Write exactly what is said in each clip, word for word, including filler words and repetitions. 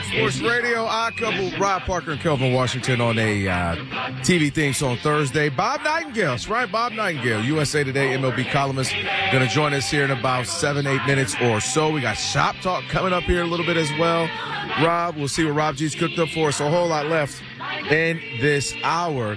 Fox Sports Radio. Odd Couple, Rob Parker and Kelvin Washington on a uh, T V theme song Thursday. Bob Nightingale, that's right, Bob Nightingale, U S A Today M L B columnist, going to join us here in about seven, eight minutes or so. We got Shop Talk coming up here a little bit as well. Rob, we'll see what Rob G's cooked up for us. A whole lot left in this hour.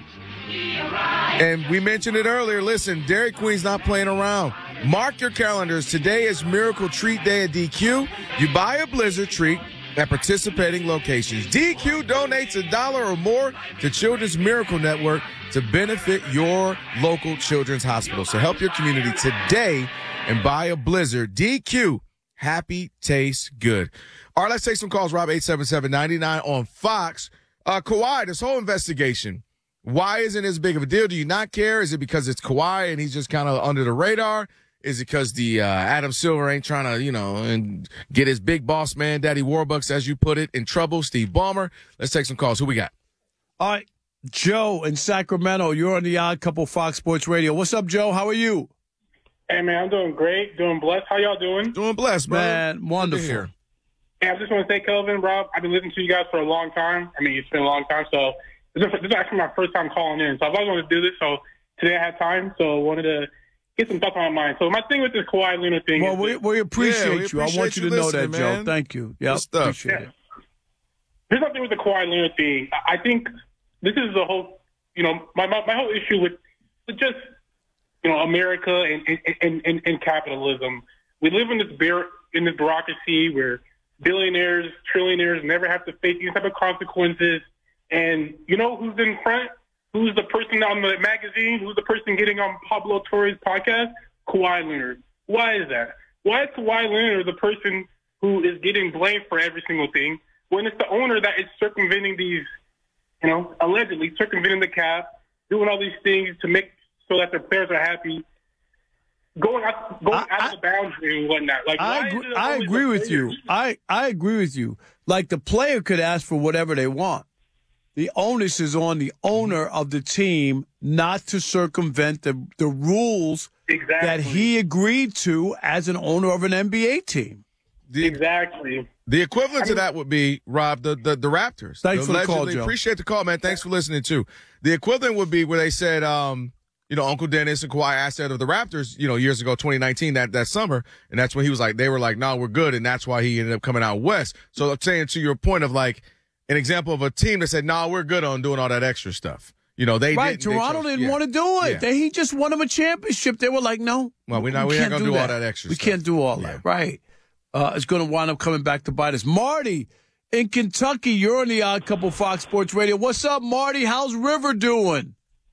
And we mentioned it earlier. Listen, Dairy Queen's not playing around. Mark your calendars. Today is Miracle Treat Day at D Q. You buy a Blizzard treat at participating locations. D Q donates a dollar or more to Children's Miracle Network to benefit your local children's hospital. So help your community today and buy a Blizzard. D Q, happy tastes good. All right, let's take some calls. Rob, eight seven seven, nine nine on Fox. Uh, Kawhi, this whole investigation, why isn't it as big of a deal? Do you not care? Is it because it's Kawhi and he's just kind of under the radar? Is it because the uh, Adam Silver ain't trying to, you know, and get his big boss man, Daddy Warbucks, as you put it, in trouble? Steve Ballmer. Let's take some calls. Who we got? All right, Joe in Sacramento. You're on the Odd Couple Fox Sports Radio. What's up, Joe? How are you? Hey, man, I'm doing great. Doing blessed. How y'all doing? Doing blessed, bro. Man, wonderful. Yeah, I just want to say, Kelvin, Rob, I've been listening to you guys for a long time. I mean, it's been a long time, so this is, this is actually my first time calling in. So I've always wanted to do this, so today I had time, so I wanted to get some stuff on my mind. So my thing with this Kawhi Leonard thing well, is we, we appreciate yeah, we you. appreciate I want you to you know that, man. Joe. Thank you. Yeah, appreciate yeah. it. Here's something with the Kawhi Leonard thing. I think this is the whole, you know, my my, my whole issue with, with just, you know, America and and, and and capitalism. We live in this bear, in this bureaucracy where billionaires, trillionaires never have to face any type of consequences. And you know who's in front? Who's the person on the magazine? Who's the person getting on Pablo Torre's podcast? Kawhi Leonard. Why is that? Why is Kawhi Leonard the person who is getting blamed for every single thing when it's the owner that is circumventing these, you know, allegedly circumventing the cap, doing all these things to make so that their players are happy, going out, going I, out of the boundary and whatnot. Like, I, why agree, is it I always agree the with you. players? I, I agree with you. Like, the player could ask for whatever they want. The onus is on the owner of the team not to circumvent the, the rules Exactly. that he agreed to as an owner of an N B A team. The, Exactly. the equivalent I to mean- that would be, Rob, the, the, the Raptors. Thanks for the call, Allegedly- Joe. Appreciate the call, man. Thanks for listening, too. The equivalent would be where they said, um, you know, Uncle Dennis and Kawhi asked that of the Raptors, you know, years ago, twenty nineteen, that, that summer. And that's when he was like, they were like, no, nah, we're good. And that's why he ended up coming out west. So I'm saying to your point of like an example of a team that said, no, nah, we're good on doing all that extra stuff. You know, they Right, didn't, they Toronto chose- didn't yeah. want to do it. Yeah. They, he just won them a championship. They were like, no. Well, we're not- we we're not can't gonna do all that extra We stuff. can't do all Yeah. that. Right. Uh, it's going to wind up coming back to bite us. Marty in Kentucky, you're on the Odd Couple Fox Sports Radio. What's up, Marty? How's River doing?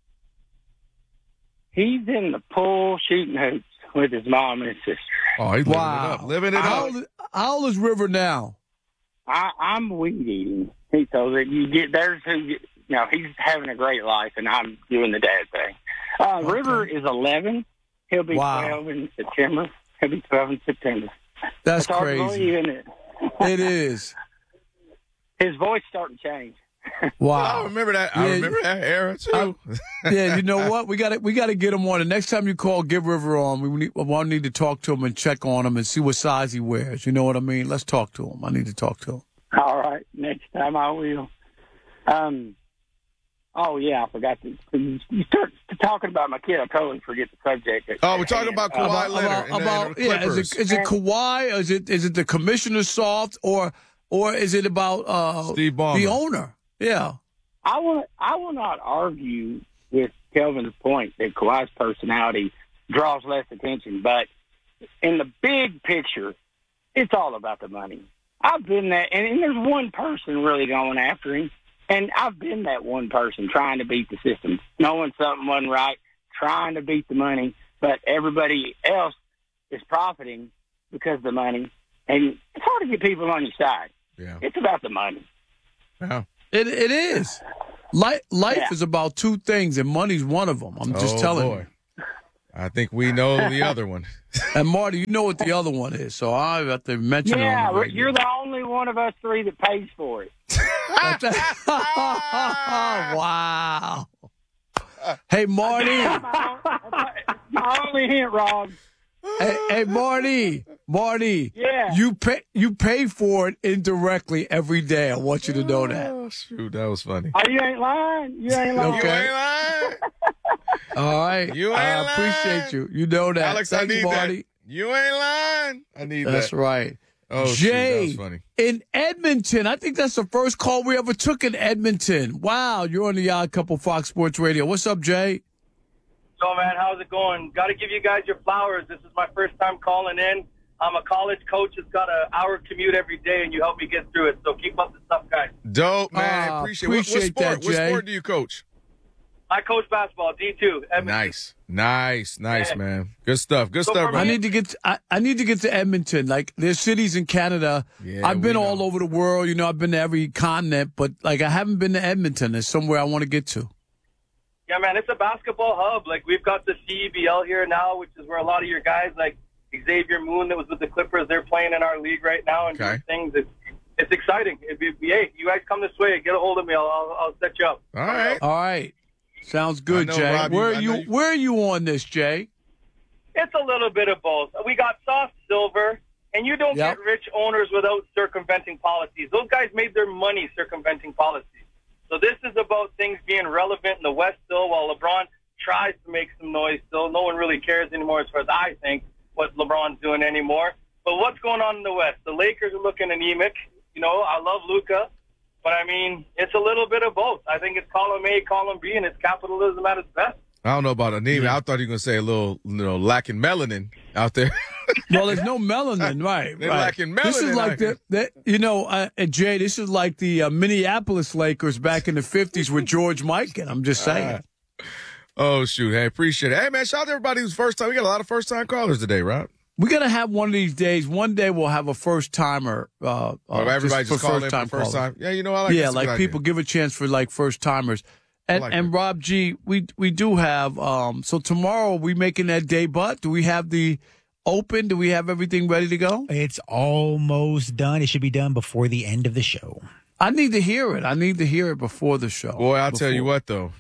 He's in the pool shooting hoops with his mom and his sister. Oh, he's Wow. living it up. Living it How up. old, how old is River now? I, I'm weed eating. He told that you get there's who you know he's having a great life, and I'm doing the dad thing. Uh, Okay. River is eleven. He'll be Wow. twelve in September. He'll be twelve in September. That's It's hard to crazy. believe, isn't it? It is. His voice starting to change. I Wow. remember that. I Yeah. remember that era, too. Yeah, you know what? We got to we got to get him on. The next time you call, give River on. We need, I need to talk to him and check on him and see what size he wears. You know what I mean? Let's talk to him. I need to talk to him. All right, next time I will. Um. Oh yeah, I forgot to. You start talking about my kid. I totally forget the subject. Oh, we're talking about Kawhi About, Leonard about, and about the yeah, is Clippers. it, is it Kawhi? Or is it is it the commissioner soft or or is it about uh, Steve Ballmer. the owner? Yeah. I will. I will not argue with Kelvin's point that Kawhi's personality draws less attention, but in the big picture, it's all about the money. I've been that, and, and there's one person really going after him, and I've been that one person trying to beat the system, knowing something wasn't right, trying to beat the money, but everybody else is profiting because of the money, and it's hard to get people on your side. Yeah. It's about the money. Yeah. It it is. Life life Yeah. is about two things, and money's one of them. I'm just Oh, telling boy. you. I think we know the other one. And Marty, you know what the other one is, so I have to mention it. Yeah, on the radio. you're the only one of us three that pays for it. Wow. Hey, Marty. My only hint, Rob. Hey, hey, Marty, Marty. Yeah. You pay you pay for it indirectly every day. I want you to know that. Oh, shoot, that was funny. Oh, you ain't lying. You ain't lying. Okay. You ain't lying. All right. You ain't I lying. appreciate you. You know that. Alex, Thanks, I need Marty. that. You ain't lying. I need That's that. right. Oh, shoot, Jay, that was funny. in Edmonton, I think that's the first call we ever took in Edmonton. Wow, you're on the Odd Couple Fox Sports Radio. What's up, Jay? So, man, how's it going? Got to give you guys your flowers. This is my first time calling in. I'm a college coach that's got an hour commute every day, and you help me get through it. So keep up the stuff, guys. Dope, man. Ah, appreciate, what, what appreciate sport? that, What Jay. sport do you coach? I coach basketball, D two. Edmonton. Nice, nice, nice, Yeah. man. Good stuff. Good So stuff, for bro. I need to get to, I, I need to get to Edmonton. Like there's cities in Canada. Yeah, I've been we all know. over the world. You know, I've been to every continent, but like I haven't been to Edmonton. There's somewhere I want to get to. Yeah, man, it's a basketball hub. Like, we've got the C E B L here now, which is where a lot of your guys, like Xavier Moon that was with the Clippers, they're playing in our league right now and Okay. doing things. It's, it's exciting. It'd be, hey, you guys come this way, get a hold of me. I'll, I'll, I'll set you up. All right. All right, sounds good, I know, Jay. Rob, you- where are I you? know you- Where are you on this, Jay? It's a little bit of both. We got soft silver, and you don't Yep. get rich owners without circumventing policies. Those guys made their money circumventing policies. So this is about things being relevant in the West still, while LeBron tries to make some noise still. No one really cares anymore, as far as I think, what LeBron's doing anymore. But what's going on in the West? The Lakers are looking anemic. You know, I love Luka, but I mean, it's a little bit of both. I think it's column A, column B, and it's capitalism at its best. I don't know about anemia. I thought you were going to say a little, you know, lacking melanin out there. Well, there's no melanin, right? They're right. lacking This is melanin like out the, here. that you know, uh, uh, Jay. This is like the uh, Minneapolis Lakers back in the fifties with George Mikan. I'm just saying. Oh, shoot. Hey, appreciate it. Hey, man, shout out to everybody who's first time. We got a lot of first time callers today, Rob. We're gonna have one of these days. One day we'll have a first timer. Uh, Or uh, everybody just, for call in for first-time the first callers. time. Yeah, you know, I like yeah, that's a like good people idea. give a chance for like first timers. And like and that. Rob G, we we do have. Um, so tomorrow are we making that debut? Do we have the open? Do we have everything ready to go? It's almost done. It should be done before the end of the show. I need to hear it. I need to hear it before the show. Boy, I'll tell you Before. what, though.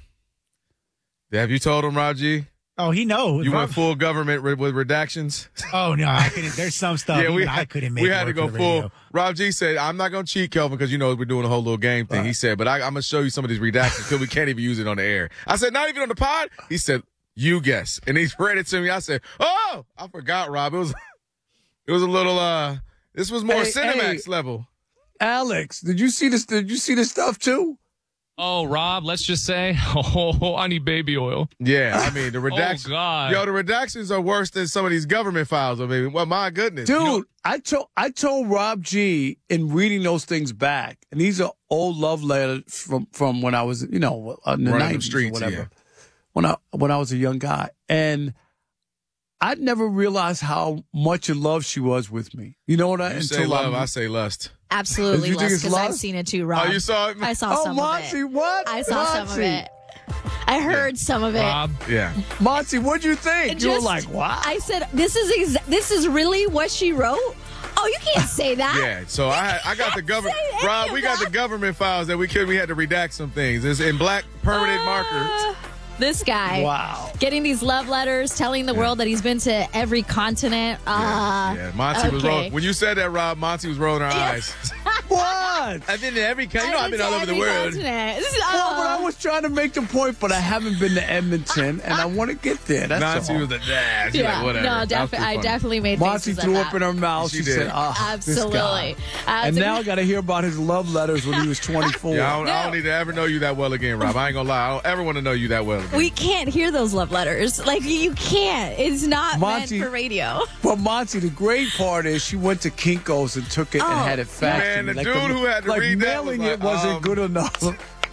Have you told him, Rob G? Oh, he knows. You went full government re- with redactions? Oh no, I couldn't. There's some stuff yeah, we even had, I couldn't make. we had to work go for the full. radio. Rob G said, I'm not going to cheat, Kelvin, because you know we're doing a whole little game thing. Right. He said, but I, I'm going to show you some of these redactions because we can't even use it on the air. I said, not even on the pod? He said, you guess. And he read it to me. I said, oh, I forgot, Rob. It was it was a little, uh, this was more Hey, Cinemax hey. level. Alex, did you see this? Did you see this stuff too? Oh, Rob, let's just say, oh, I need baby oil. Yeah, I mean, the redactions. Oh, God. Yo, the redactions are worse than some of these government files. I mean, well, my goodness. Dude, You know- I told I told Rob G in reading those things back, and these are old love letters from, from when I was, you know, in the Running them nineties or streets, whatever. yeah. When I when I was a young guy, and I'd never realized how much in love she was with me. You know what I? You say love, I, I say lust. Absolutely, You think lust, it's because I've lust? seen it too, Rob. Oh, you saw it? I saw oh, some Monty, of it. what? I saw some of Monty. it. I heard some of it. Rob, Yeah. Monty, what'd you think? It you were just- like, wow. I said, "This is exa- this is really what she wrote." Oh, you can't say that. Yeah, so I had, I got the government. say any Rob, of we got that. the government files that we could. We had to redact some things. It's in black permanent Uh, marker. This guy, Wow. getting these love letters, telling the world that he's been to every continent. Uh, Yeah, Monty was okay. rolling. When you said that, Rob, Monty was rolling her eyes. What? I've been to every country. You know, I've been to all over the every world. continent. This is- No, but I uh, was trying to make the point, but I haven't been to Edmonton, and I want to get there. That's Monty all. was like, nah. She's yeah, like, whatever. no, That was defi- pretty I funny. definitely made Monty faces threw at up that. in her mouth. She She, did. said, "Ah, this Absolutely. guy." Uh, And to- now I got to hear about his love letters when he was twenty-four. Yeah, I don't, I don't need to ever know you that well again, Rob. I ain't gonna lie. I don't ever want to know you that well again. we can't hear those love letters. Like, you can't. It's not Monty- meant for radio. But Monty, the great part is she went to Kinko's and took it Oh, and had it faxed. Man, to me. the Like dude who had to like read that was mailing like, it wasn't um, good enough.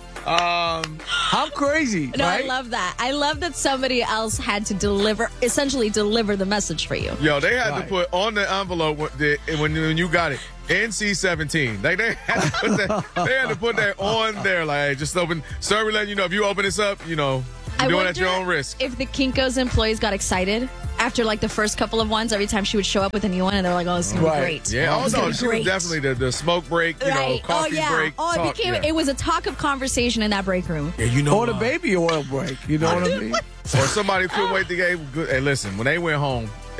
Um, How crazy, No, right? I love that. I love that somebody else had to deliver, essentially deliver the message for you. yo, they had to Right. put on the envelope when, the, when, when you got it N C seventeen. They they had to put that. They had to put that on there. Like, hey, just open. Sir, we letting you know if you open this up, you know, I you're doing it wonder at your own risk. if the Kinko's employees got excited after like the first couple of ones. Every time she would show up with a new one, and they're like, "Oh, this is gonna Right. be great." Yeah, oh It's no, gonna be she was great. definitely the, the smoke break, you know, right. coffee oh yeah. break. oh, it talk, became. yeah. It was a talk of conversation in that break room. Yeah, you know. Or the uh, baby oil break. You know what I mean? Or somebody couldn't wait to get. Good. Hey, listen, when they went home,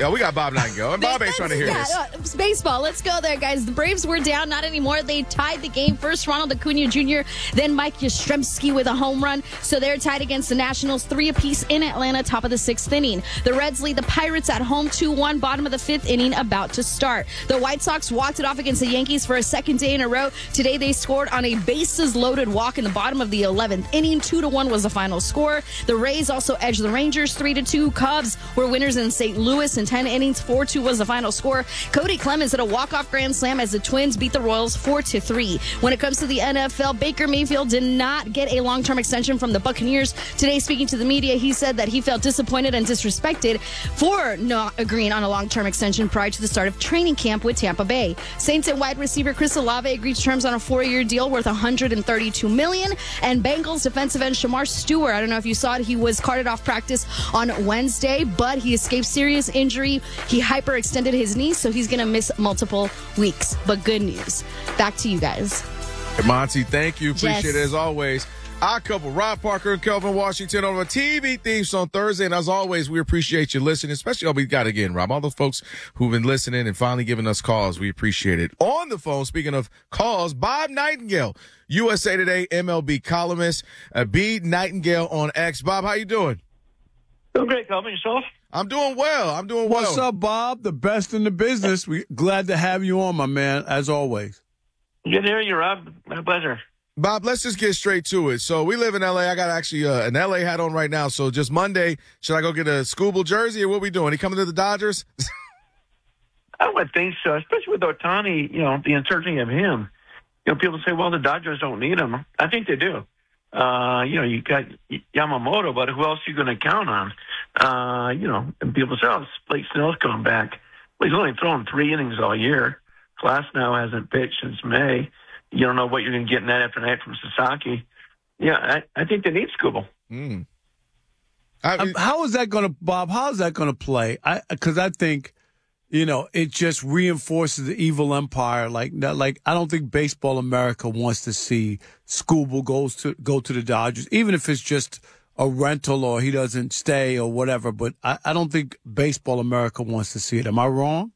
Yeah, we got Bob Nightingale. And Bob ain't trying to hear yeah, this. uh, it's baseball. Let's go there, guys. The Braves were down, not anymore. They tied the game. First, Ronald Acuna Junior, then Mike Yastrzemski with a home run. So they're tied against the Nationals, three apiece in Atlanta, top of the sixth inning. The Reds lead the Pirates at home two one, bottom of the fifth inning, about to start. The White Sox walked it off against the Yankees for a second day in a row. Today, they scored on a bases-loaded walk in the bottom of the eleventh inning. two to one was the final score. The Rays also edged the Rangers three to two. Cubs were winners in Saint Louis in ten innings. four two was the final score. Cody Clemens hit a walk-off grand slam as the Twins beat the Royals four to three. When it comes to the N F L, Baker Mayfield did not get a long-term extension from the Buccaneers. Today, speaking to the media, he said that he felt disappointed and disrespected for not agreeing on a long-term extension prior to the start of training camp with Tampa Bay. Saints and wide receiver Chris Olave agreed to terms on a four-year deal worth one hundred thirty-two million dollars. And Bengals defensive end Shamar Stewart, I don't know if you saw it, he was carted off practice on Wednesday, but he escaped serious injury. He hyperextended his knee, so he's going to miss multiple weeks. But good news. Back to you guys. Hey, Monty, thank you. Appreciate Yes. it as always. Our couple, Rob Parker and Kelvin Washington, on our T V themes on Thursday. And as always, we appreciate you listening, especially all we got again, Rob. All the folks who've been listening and finally giving us calls. We appreciate it. On the phone, speaking of calls, Bob Nightingale, U S A Today M L B columnist, uh, B. Nightingale on X. Bob, how you doing? Doing great, Calvin. Yourself? I'm doing well. I'm doing well. What's up, Bob? The best in the business. We glad to have you on, my man, as always. Good to hear you, Rob. My pleasure. Bob, let's just get straight to it. So we live in L A. I got actually uh, an L A hat on right now. So just Monday, should I go get a Scooble jersey or what we doing? He coming to the Dodgers? I would think so, especially with Ohtani, you know, the uncertainty of him. You know, people say, well, the Dodgers don't need him. I think they do. Uh, you know, you got Yamamoto, but who else are you going to count on? Uh, you know, and people say, oh, Blake Snell's coming back. Well, he's only thrown three innings all year. Glass now hasn't pitched since May. You don't know what you're going to get night after night from Sasaki. Yeah, I, I think they need Scooble. Mm. I, um, how is that going to, Bob? How is that going to play? I because I think, you know, it just reinforces the evil empire. Like, like I don't think Baseball America wants to see Scooble goes to go to the Dodgers, even if it's just a rental or he doesn't stay or whatever. But I, I don't think Baseball America wants to see it. Am I wrong?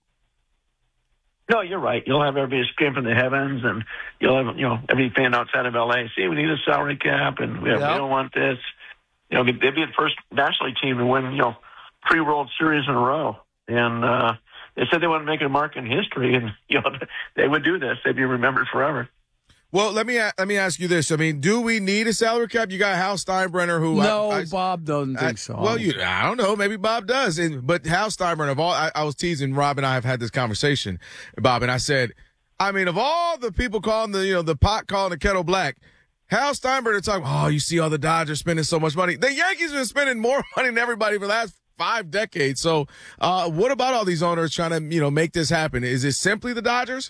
No, you're right. You'll have everybody scream from the heavens, and you'll have, you know, every fan outside of L A. See, we need a salary cap, and we, have, Yep. we don't want this. You know, they'd be the first National League team to win, you know, three World Series in a row. And uh, they said they want to make a mark in history, and you know, they would do this. They'd be remembered forever. Well, let me let me ask you this. I mean, do we need a salary cap? You got Hal Steinbrenner, who No, I, I, Bob doesn't I, think so. Well, you, I don't know. Maybe Bob does. And, but Hal Steinbrenner, of all, I, I was teasing Rob, and I have had this conversation, Bob, and I said, I mean, of all the people calling the, you know, the pot calling the kettle black, Hal Steinbrenner talking, oh, you see all the Dodgers spending so much money. The Yankees have been spending more money than everybody for the last five decades. So, uh, what about all these owners trying to, you know, make this happen? Is it simply the Dodgers?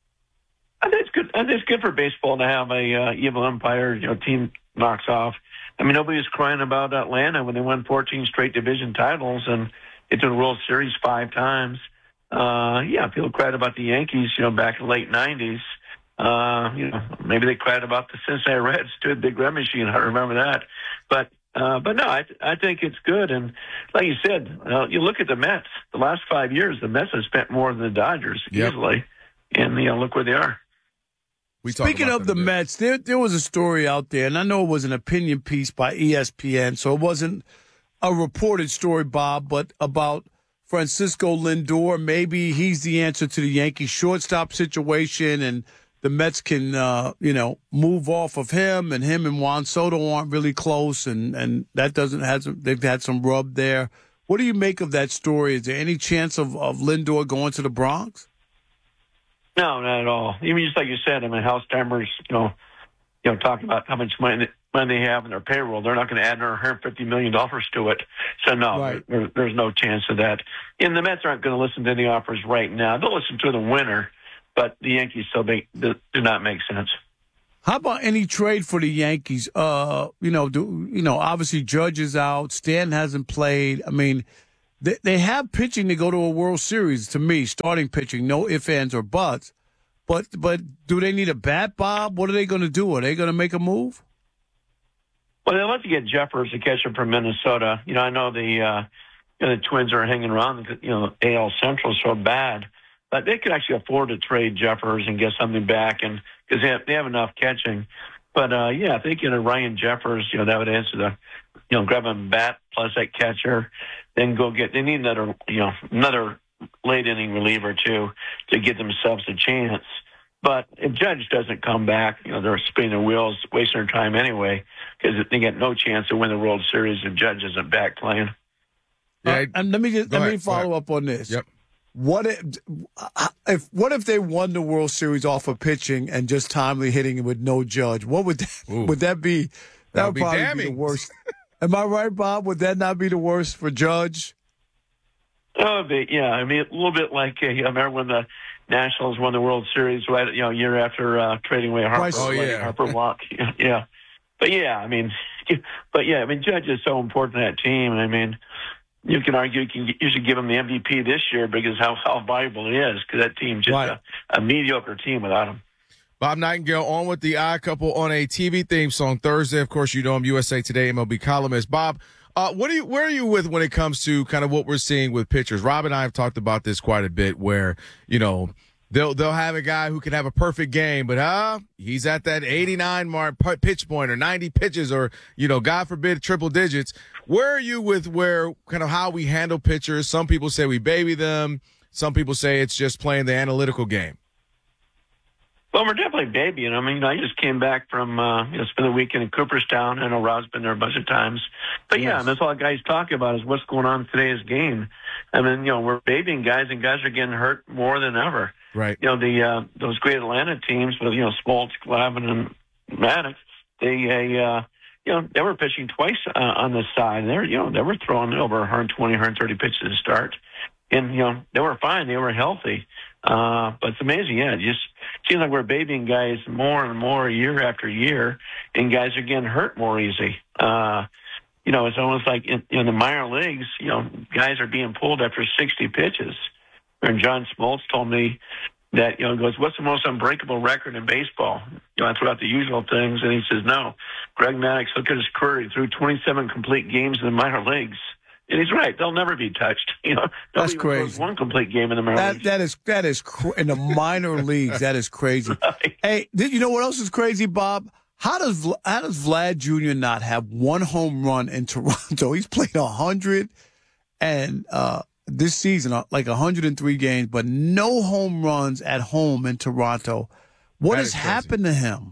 I think it's good. I think it's good for baseball to have a uh, evil empire, you know, team knocks off. I mean, nobody was crying about Atlanta when they won fourteen straight division titles and get to the World Series five times. Uh, yeah, people cried about the Yankees, you know, back in the late nineties. Uh, you know, maybe they cried about the Cincinnati Reds too, the Big Red Machine. I remember that. But, uh, but no, I, I think it's good. And like you said, uh, you look at the Mets. The last five years, the Mets have spent more than the Dodgers Yep. easily. And, you know, look where they are. We talked Speaking about of that the a bit. Mets, there there was a story out there, and I know it was an opinion piece by E S P N, so it wasn't a reported story, Bob, but about Francisco Lindor. Maybe he's the answer to the Yankees shortstop situation, and the Mets can, uh, you know, move off of him, and him and Juan Soto aren't really close, and, and that doesn't have some, they've had some rub there. What do you make of that story? Is there any chance of, of Lindor going to the Bronx? No, not at all. Even just like you said, I mean, Hal Steinbrenner's, you know, you know, talking about how much money, money they have in their payroll. They're not going to add another one hundred fifty million dollars to it. So, no, Right. there, there's no chance of that. And the Mets aren't going to listen to any offers right now. They'll listen to the winner, but the Yankees still make, do, do not make sense. How about any trade for the Yankees? Uh, you know, do, you know, obviously Judge is out. Stan hasn't played. I mean, they, they have pitching to go to a World Series, to me, starting pitching, no ifs, ands, or buts. But but do they need a bat, Bob? What are they going to do? Are they going to make a move? Well, they'll have to get Jeffers, a catcher from Minnesota. You know, I know the uh, you know, the Twins are hanging around. Because, you know, A L Central is so bad, but they could actually afford to trade Jeffers and get something back, and because they have, they have enough catching. But uh, yeah, if they get a Ryan Jeffers, you know, that would answer the, you know, grab a bat plus that catcher, then go get. They need another, you know, another late inning reliever too to give themselves a chance. But if Judge doesn't come back, you know, they're spinning their wheels, wasting their time anyway, because they get no chance to win the World Series if Judge isn't back playing. Yeah, uh, and let me just, let ahead, me follow up on this. Yep. What if, if what if they won the World Series off of pitching and just timely hitting with no Judge? What would that, would that be? That, that would be probably damning. be the worst. Am I right, Bob? Would that not be the worst for Judge? Oh, but yeah. I mean, a little bit like uh, I remember when the Nationals won the World Series, right? You know, a year after uh, trading away Harper. Oh, yeah. Harper walk. Yeah, but yeah, I mean, but yeah, I mean, Judge is so important to that team. I mean, you can argue you can you should give him the M V P this year because how how valuable he is, because that team's just right. a, a mediocre team without him. Bob Nightingale on with the Odd Couple on a T V theme song Thursday. Of course, you know him, U S A Today M L B columnist. Bob, uh, what are you? Where are you with when it comes to kind of what we're seeing with pitchers? Rob and I have talked about this quite a bit, where you know they'll they'll have a guy who can have a perfect game, but uh, he's at that eighty-nine mark pitch point or ninety pitches, or you know, God forbid, triple digits. Where are you with where kind of how we handle pitchers? Some people say we baby them. Some people say it's just playing the analytical game. Well, we're definitely babying. I mean, I just came back from, uh, you know, spent the weekend in Cooperstown. I know Rob's been there a bunch of times. But, yeah, Yes. that's all guys talk about is what's going on in today's game. I mean, you know, we're babying guys, and guys are getting hurt more than ever. Right. You know, the uh, those great Atlanta teams with, you know, Smoltz, Glavine, and Maddox, they, they uh, you know, they were pitching twice uh, on the side. They were, you know, they were throwing over one twenty, one thirty pitches to start. And, you know, they were fine. They were healthy. Uh, but it's amazing. Yeah, it just seems like we're babying guys more and more year after year, and guys are getting hurt more easy. Uh, you know, it's almost like in, in the minor leagues, you know, guys are being pulled after sixty pitches. And John Smoltz told me that, you know, he goes, what's the most unbreakable record in baseball? You know, I threw out the usual things, and he says, no. Greg Maddux, look at his career. He threw twenty-seven complete games in the minor leagues. And he's right; they'll never be touched. You know, That's even crazy. One complete game in the minor That leagues. that is that is cr- in the minor leagues. That is crazy. Right. Hey, did you know what else is crazy, Bob? How does Vl- how does Vlad Junior not have one home run in Toronto? He's played a hundred and uh, this season, uh, like a hundred and three games, but no home runs at home in Toronto. What That has is crazy. happened to him?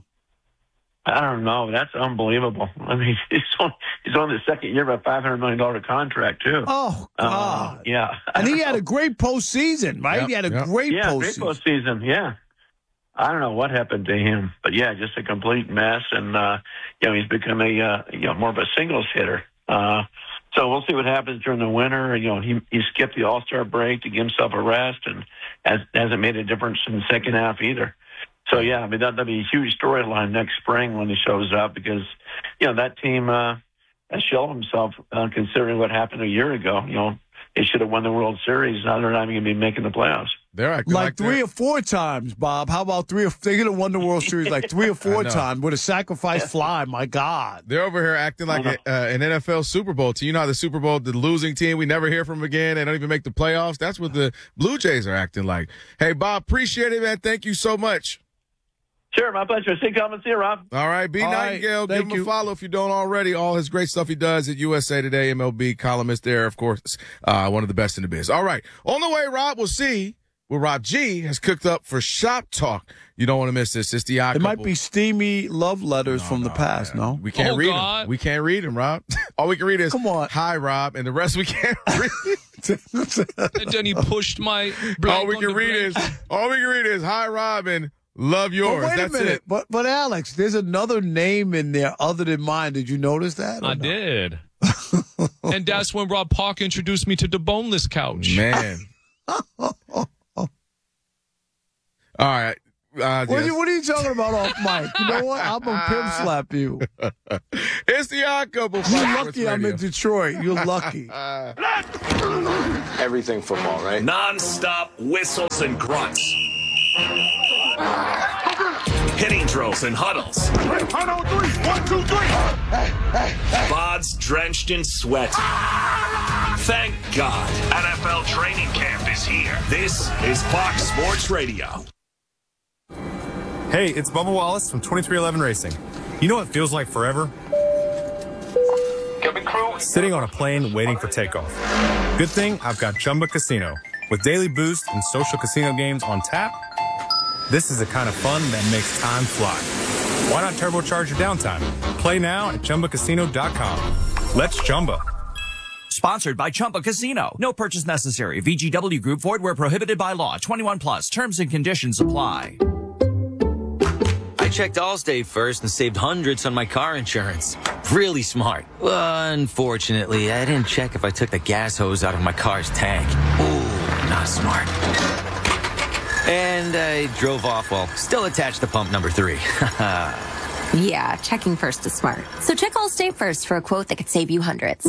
I don't know. That's unbelievable. I mean, he's on, he's on the second year of a five hundred million dollars contract, too. Oh God! Uh, yeah. And he had a great postseason, right? Yep, he had a yep. great yeah, great postseason. postseason. Yeah. I don't know what happened to him, but yeah, just a complete mess. And, uh, you know, he's become a, uh, you know, more of a singles hitter. Uh, so we'll see what happens during the winter. You know, he, he skipped the All-Star break to give himself a rest, and has, hasn't made a difference in the second half either. So, yeah, I mean, that, that'll be a huge storyline next spring when he shows up, because, you know, that team uh, has shown himself, uh, considering what happened a year ago. You know, they should have won the World Series. Now they're not even going to be making the playoffs. They're acting Like, like three they're- or four times, Bob. How about three or they could have won the World Series like three or four know. times with a sacrifice fly. My God. They're over here acting like a, uh, an N F L Super Bowl team. You know how the Super Bowl, the losing team, we never hear from them again. They don't even make the playoffs. That's what the Blue Jays are acting like. Hey, Bob, appreciate it, man. Thank you so much. Sure, my pleasure. Stay calm and see you, Rob. All right, B. All right, Nightingale, give thank him you. a follow if you don't already. All his great stuff he does at U S A Today, M L B columnist there, of course. Uh, one of the best in the biz. All right. On the way, Rob, we'll see what Rob G has cooked up for Shop Talk. You don't want to miss this. It's the Odd It might Couple. be steamy love letters from the past, no? We can't Oh, read God. them. We can't read them, Rob. All we can read is, Come on. hi, Rob, and the rest we can't read. And then he pushed my blank all we on can the read blank. is, all we can read is, hi, Rob, and love But yours. wait That's a minute. it. But but Alex, there's another name in there other than mine. Did you notice that? or I no? did. And that's when Rob Park introduced me to the boneless couch. Man. All right. Uh, What, yes. are you, what are you talking about off mic? You know what? I'm gonna pimp slap you. It's the Odd Couple. You're Fox lucky Sports I'm Radio. in Detroit. You're lucky. Everything football, right? Non-stop whistles and grunts. Hitting drills and huddles. One, oh, three. One, two, three. Bods drenched in sweat. Thank God. N F L training camp is here. This is Fox Sports Radio. Hey, it's Bubba Wallace from twenty-three eleven Racing. You know what feels like forever? Sitting on a plane waiting for takeoff. Good thing I've got Chumba Casino. With daily boost and social casino games on tap, this is the kind of fun that makes time fly. Why not turbocharge your downtime? Play now at Chumba Casino dot com. Let's Chumba. Sponsored by Chumba Casino. No purchase necessary. V G W Group. Void where prohibited by law. twenty-one plus. Terms and conditions apply. I checked Allstate first and saved hundreds on my car insurance. Really smart. Well, unfortunately, I didn't check if I took the gas hose out of my car's tank. Ooh, not smart. And I drove off while still attached to pump number three. Yeah, checking first is smart. So check Allstate first for a quote that could save you hundreds.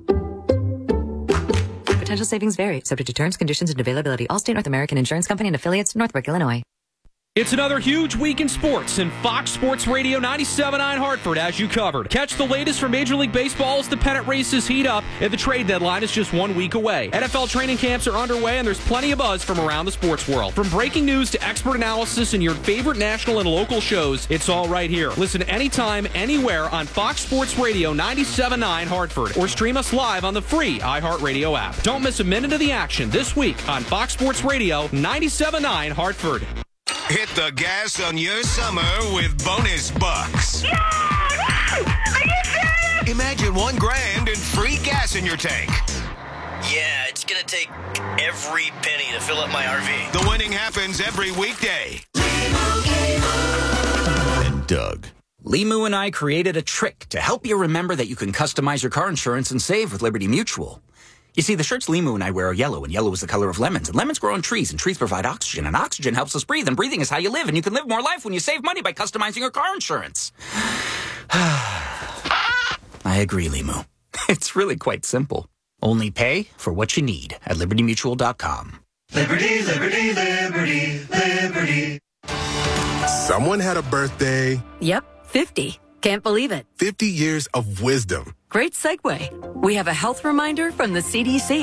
Potential savings vary, subject to terms, conditions, and availability. Allstate North American Insurance Company and affiliates, Northbrook, Illinois. It's another huge week in sports, and Fox Sports Radio ninety-seven point nine Hartford has you covered. Catch the latest from Major League Baseball as the pennant races heat up, and the trade deadline is just one week away. N F L training camps are underway, and there's plenty of buzz from around the sports world. From breaking news to expert analysis and your favorite national and local shows, it's all right here. Listen anytime, anywhere on Fox Sports Radio ninety-seven point nine Hartford, or stream us live on the free iHeartRadio app. Don't miss a minute of the action this week on Fox Sports Radio ninety-seven point nine Hartford. Hit the gas on your summer with bonus bucks. Yeah! Are you serious? Imagine one grand and free gas in your tank. Yeah, it's gonna take every penny to fill up my R V. The winning happens every weekday. And Doug. Limu and I created a trick to help you remember that you can customize your car insurance and save with Liberty Mutual. You see, the shirts Limu and I wear are yellow, and yellow is the color of lemons. And lemons grow on trees, and trees provide oxygen, and oxygen helps us breathe, and breathing is how you live, and you can live more life when you save money by customizing your car insurance. I agree, Limu. It's really quite simple. Only pay for what you need at liberty mutual dot com. Liberty, liberty, liberty, liberty. Someone had a birthday. Yep, fifty. Can't believe it. fifty years of wisdom. Great segue. We have a health reminder from the C D C.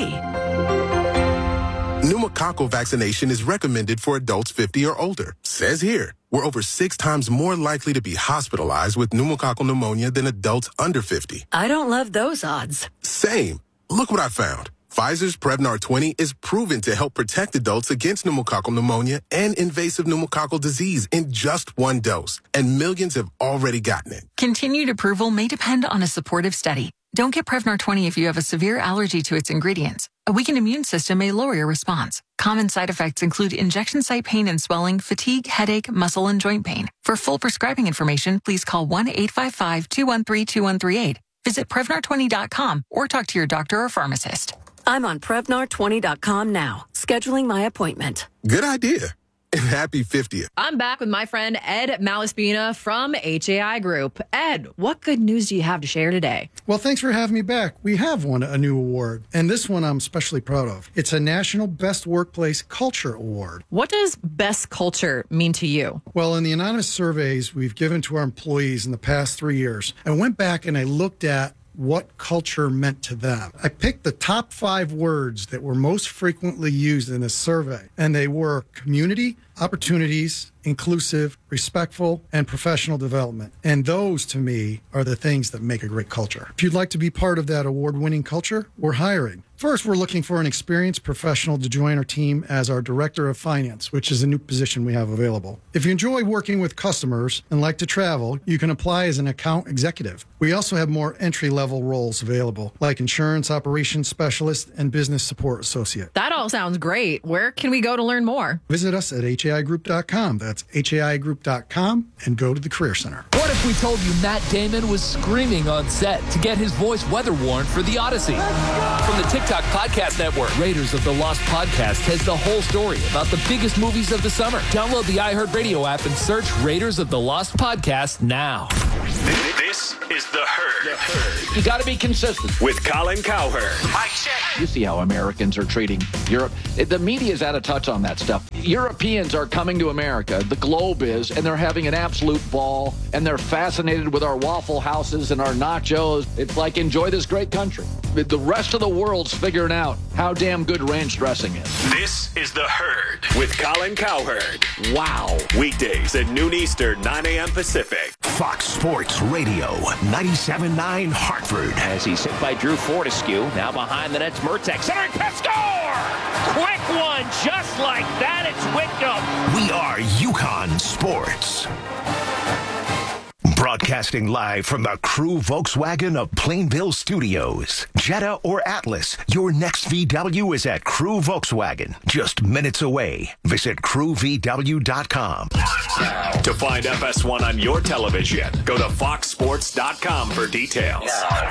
Pneumococcal vaccination is recommended for adults fifty or older. Says here, we're over six times more likely to be hospitalized with pneumococcal pneumonia than adults under fifty. I don't love those odds. Same. Look what I found. Pfizer's Prevnar twenty is proven to help protect adults against pneumococcal pneumonia and invasive pneumococcal disease in just one dose. And millions have already gotten it. Continued approval may depend on a supportive study. Don't get Prevnar twenty if you have a severe allergy to its ingredients. A weakened immune system may lower your response. Common side effects include injection site pain and swelling, fatigue, headache, muscle, and joint pain. For full prescribing information, please call one eight five five, two one three, two one three eight. Visit Prevnar twenty dot com or talk to your doctor or pharmacist. I'm on Prevnar twenty dot com now, scheduling my appointment. Good idea. And happy fiftieth. I'm back with my friend Ed Malaspina from H A I Group. Ed, what good news do you have to share today? Well, thanks for having me back. We have won a new award, and this one I'm especially proud of. It's a National Best Workplace Culture Award. What does best culture mean to you? Well, in the anonymous surveys we've given to our employees in the past three years, I went back and I looked at what culture meant to them. I picked the top five words that were most frequently used in this survey, and they were community, opportunities, inclusive, respectful, and professional development. And those, to me, are the things that make a great culture. If you'd like to be part of that award-winning culture, we're hiring. First, we're looking for an experienced professional to join our team as our Director of Finance, which is a new position we have available. If you enjoy working with customers and like to travel, you can apply as an account executive. We also have more entry-level roles available, like Insurance Operations Specialist and Business Support Associate. That all sounds great. Where can we go to learn more? Visit us at H A I group dot com. That's H A I group dot com and go to the Career Center. What if we told you Matt Damon was screaming on set to get his voice weather-worn for The Odyssey? From the TikTok Podcast Network, Raiders of the Lost Podcast has the whole story about the biggest movies of the summer. Download the iHeartRadio app and search Raiders of the Lost Podcast now. This is The Herd. The Herd. You got to be consistent. With Colin Cowherd. Mike check. You see how Americans are treating Europe. The media's out of touch on that stuff. Europeans are coming to America, the globe is, and they're having an absolute ball, and they're fascinated with our Waffle Houses and our nachos. It's like, enjoy this great country. The rest of the world's figuring out how damn good ranch dressing is. This is The Herd with Colin Cowherd. Wow. Weekdays at noon Eastern, nine a.m. Pacific. Fox Sports Radio, ninety-seven point nine Hartford. As he's hit by Drew Fortescue. Now behind the net's Mertek. Centering pass, score! Quick one, just like that. It's Whitcomb. We are UConn Sports. Broadcasting live from the Crew Volkswagen of Plainville Studios. Jetta or Atlas, your next V W is at Crew Volkswagen. Just minutes away. Visit crew v w dot com. To find F S one on your television, go to fox sports dot com for details.